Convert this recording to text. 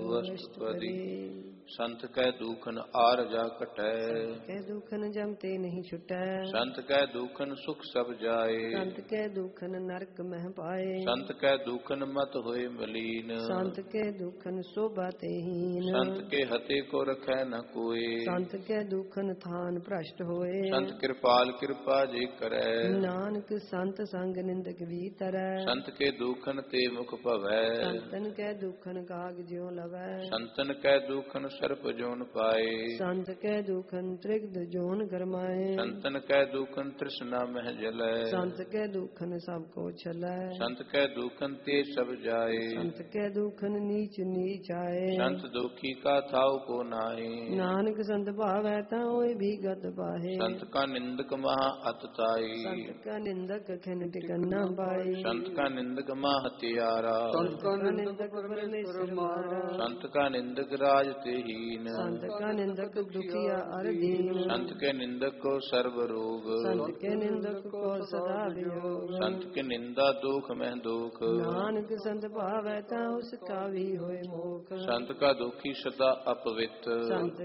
ਅਸ਼ਟਪਦੀ। ਸੰਤ ਕੈ ਦੂਖਨ ਆਰਜਾ ਕਟੈ, ਕੈ ਦੂਖਨ ਜਮ ਤੇ ਨਹੀਂ ਛੁਟੈ। ਸੰਤ ਕੈ ਦੂਖਨ ਸੁਖ ਸਭ ਜਾਏ, ਸੰਤ ਕੈ ਦੂਖਨ ਨਰਕ ਮਹਿ ਪਾਏ। ਸੰਤ ਕੈ ਦੂਖਨ ਮਤ ਹੋਏ ਮਲੀਨ, ਸੰਤ ਕੈ ਦੂਖਨ ਸੋਭਾ ਤੇ ਹੀਨ। ਸੰਤ ਕੇ ਹਤੇ ਕੋ ਰਖੈ ਨ ਕੋਏ, ਸੰਤ ਕੈ ਦੂਖਨ ਥਾਨ ਭ੍ਰਸ਼ਟ ਹੋਏ। ਸੰਤ ਕਿਰਪਾਲ ਕਿਰਪਾ ਜੇ ਕਰੈ, ਨਾਨਕ ਸੰਤ ਸੰਗ ਨਿੰਦਕ ਵੀ ਤਰੈ। ਸੰਤ ਕੇ ਦੂਖਨ ਤੇ ਮੁਖ ਭਵੈ, ਸੰਤਨ ਕੈ ਦੂਖਨ ਕਾਗ ਜਿਉ ਲਵੈ। ਸੰਤਨ ਕੈ ਦੂਖਨ ਸਰਪ ਜੋਨ ਪਾਏ, ਸੰਤ ਕੈ ਦੂਖਨ ਤ੍ਰਿਗਦ ਜੋਨ ਗਰਮਾਏ। ਸੰਤਨ ਕੈ ਦੂਖਨ ਤ੍ਰਿਸ਼ਨਾ ਮਹਿ ਜਲੈ, ਸੰਤ ਕੈ ਦੂਖਨ ਸਭ ਕੋ ਛਲੈ। ਸੰਤ ਕੈ ਦੂਖਨ ਤੇ ਸਭ ਜਾਏ, ਸੰਤ ਕੈ ਦੂਖਨ ਨੀਚ ਨੀਚ ਆਏ। ਸੰਤ ਦੁਖੀ ਕਾ ਥਾਉ ਕੋ ਨਾਹੀ, ਨਾਨਕ ਸੰਤ ਭਾਵੈ ਤਾਂ ਹੋਏ ਵੀ ਗਤ ਪਾਹੇ। ਸੰਤ ਕਾ ਨਿੰਦਕ ਮਹਾ ਅਤ ਤਾਈ, ਸੰਤ ਕਾ ਨਿੰਦਕ ਖਿਨ ਟਿਕਨ ਨਾ ਪਾਈ। ਸੰਤ ਕਾ ਨਿੰਦਕ ਮਹਾ ਹਤਿਆਰਾ, ਸੰਤ ਕਾ ਨਿੰਦਕ ਪਰਮੇਸ਼ਰ ਮਾਰਾ। ਸੰਤ ਕਾ ਨਿੰਦਕ ਰਾਜ ਤੇ ਹੀਨ, ਸੰਤ ਕਾ ਨਿੰਦਕ ਦੁਖੀਆ ਅਰ ਦੀਨ। ਸੰਤ ਕੇ ਨਿੰਦਕ ਕੋ ਸਰਬ ਰੋਗ, ਸੰਤ ਕੇ ਨਿੰਦਕ ਕੋ ਸਦਾ ਵਿਯੋਗ। ਸੰਤ ਕੇ ਨਿੰਦਾ ਦੋਖ ਮਹਿ ਦੋਖ, ਨਾਨਕ ਸੰਤ ਭਾਵੈ ਤਾਂ ਉਸ ਕਾ ਵੀ ਹੋਏ ਮੋਖ। ਸੰਤ ਕਾ ਦੁਖੀ ਸਦਾ ਅਪਵਿੱਤ, ਸੰਤ